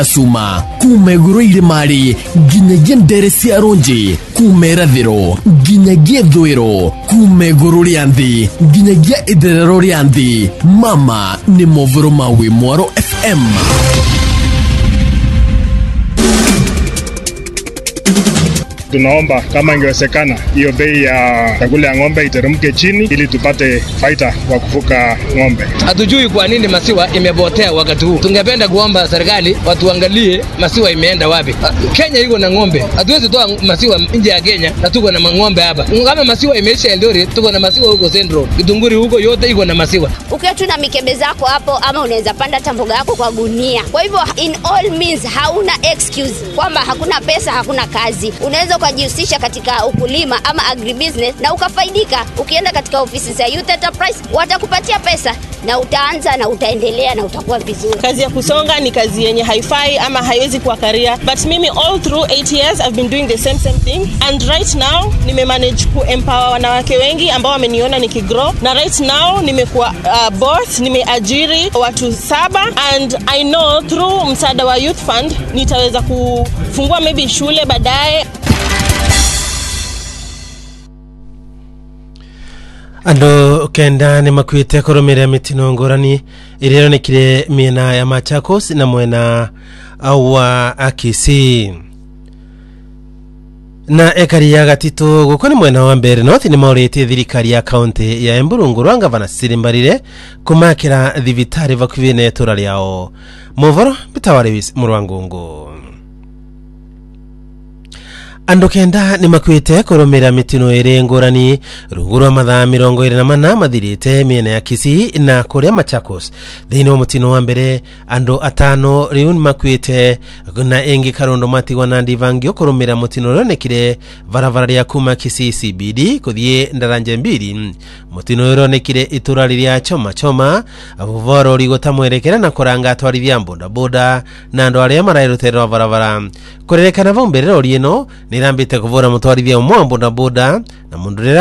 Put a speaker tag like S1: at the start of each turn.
S1: Suma kumeguru ile mari ginyagia ndere cia ronji kumerathiro ginyagia thwiro kumeguru rianthi ginyagia itherero rianthi mama ni movoro mawi Mwaro FM.
S2: Tunaomba kama ingewezekana hiyo bei ya chakula ya ng'ombe iteremke chini ili tupate faida wa kufuka ng'ombe.
S3: Hatujui kwa nini maziwa imepotea wakati huu. Tungependa kuomba serikali watuangalie maziwa imeenda wapi. Kenya iko na ng'ombe. Hatuwezi toa maziwa nje ya Kenya na tuko na ng'ombe hapa. Kama maziwa imeisha Eldoret, tuko na maziwa huko Central. Kitunguri huko yote iko na maziwa.
S4: Ukiwa tu na mikebe zako hapo ama unaweza panda tamboga yako kwa gunia. Kwa hivyo in all means hauna excuse kwamba hakuna pesa, hakuna kazi. Unaweza kujihusisha katika ukulima ama agribusiness na ukafaidika. Ukienda katika ofisi za Youth Enterprise watakupatia pesa na utaanza na utaendelea na utakuwa vizuri.
S5: Kazi ya kusonga ni kazi yenye haifai ama haiwezi kuwa career, but mimi all through 8 years I've been doing the same thing, and right now nimemanage kuempower wanawake wengi ambao wameniona nikigrow, na right now nimekuwa boss, nimeajiri watu 7, and I know through msaada wa Youth Fund nitaweza kufungua maybe shule baadaye.
S6: Ando kenda ni makwite koromera mitino ngorani irero nekire miena ya Machakos na mwena wa Akisi na ekari ya gatito gukoni mwena wa mbere no thini maurete thirikari ya county ya Embu Rwanga vana sirimbarire kumakira thivitari vakuvine tura liao movoro bitawari murwangungu. Ando kenda ni makwite koromera mitino ere ngorani ruguru mathaa 24 mathirite miena ya Kisii na kuria Machakos thini wa mutino wa mbere ando 5 riu ni makwite na engi karondo matigwa na ndivangio koromera mutino ronekire varavara ria kuma Kisii CBD kuthie Ndaranje 2 mutino ronekire itura ria Choma avuvoro rigota mwerekera na kuranga atwarithia boda na ando aria marairutera varavara kurerekana vaumbere orieno nirambite kuvura mutwarithia umwe boda na mundu